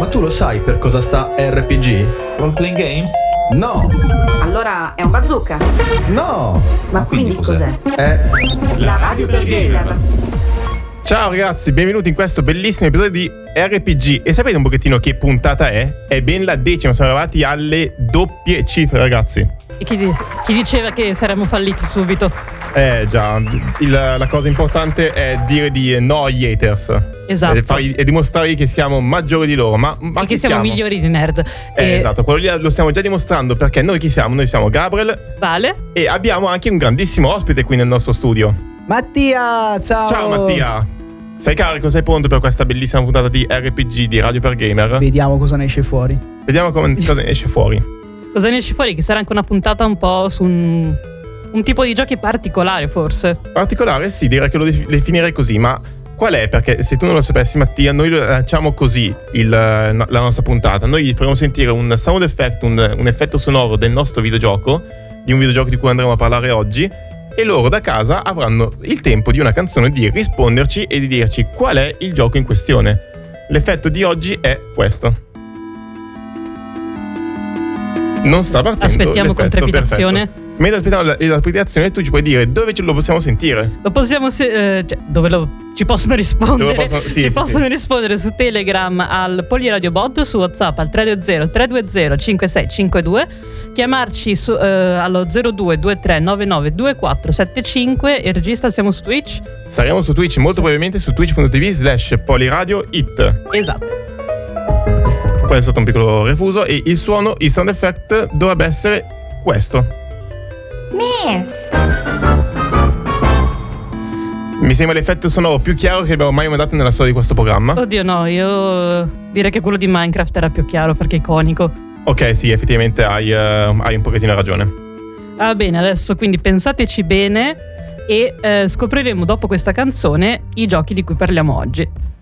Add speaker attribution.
Speaker 1: Ma tu lo sai per cosa sta RPG?
Speaker 2: Role playing games?
Speaker 1: No!
Speaker 3: Allora è un bazooka?
Speaker 1: No!
Speaker 3: Ma quindi cos'è?
Speaker 1: È
Speaker 3: La radio per gamer.
Speaker 4: Ciao ragazzi, benvenuti in questo bellissimo episodio di RPG. E sapete un pochettino che puntata è? È ben la 10ª, siamo arrivati alle doppie cifre, ragazzi.
Speaker 5: E chi diceva che saremmo falliti subito?
Speaker 4: Già, la cosa importante è dire di no agli haters.
Speaker 5: Esatto.
Speaker 4: E dimostrare che siamo maggiori di loro, ma
Speaker 5: e che siamo migliori di nerd.
Speaker 4: Esatto, quello lì lo stiamo già dimostrando, perché noi chi siamo? Noi siamo Gabriel,
Speaker 5: Vale,
Speaker 4: e abbiamo anche un grandissimo ospite qui nel nostro studio.
Speaker 6: Mattia, ciao!
Speaker 4: Ciao Mattia! Sei carico, sei pronto per questa bellissima puntata di RPG di Radio per Gamer?
Speaker 6: Vediamo cosa ne esce fuori.
Speaker 4: Vediamo cosa ne esce fuori.
Speaker 5: Cosa ne esce fuori? Che sarà anche una puntata un po' su un tipo di giochi particolare, forse.
Speaker 4: Particolare, sì, direi che lo definirei così, ma qual è? Perché se tu non lo sapessi, Mattia, noi lo lanciamo così la nostra puntata. Noi gli faremo sentire un sound effect, un effetto sonoro del nostro videogioco, di un videogioco di cui andremo a parlare oggi, e loro da casa avranno il tempo di una canzone di risponderci e di dirci qual è il gioco in questione. L'effetto di oggi è questo. Non sta partendo.
Speaker 5: Aspettiamo con trepidazione.
Speaker 4: Perfetto. Mentre aspettiamo la trepidazione, tu ci puoi dire dove lo possiamo sentire.
Speaker 5: Lo possiamo ci possono rispondere.
Speaker 4: Ci
Speaker 5: possono rispondere su Telegram al PoliradioBot, su WhatsApp al 320-320-5652, chiamarci allo 0223992475. E regista, siamo su Twitch?
Speaker 4: Saremo su Twitch molto probabilmente su twitch.tv/poliradioit.
Speaker 5: Esatto.
Speaker 4: Poi è stato un piccolo refuso e il sound effect dovrebbe essere questo. Mi sembra l'effetto sonoro più chiaro che abbiamo mai mandato nella storia di questo programma.
Speaker 5: Oddio no, io direi che quello di Minecraft era più chiaro perché è iconico.
Speaker 4: Ok, sì, effettivamente hai un pochettino ragione.
Speaker 5: Va bene, adesso quindi pensateci bene e scopriremo dopo questa canzone i giochi di cui parliamo oggi.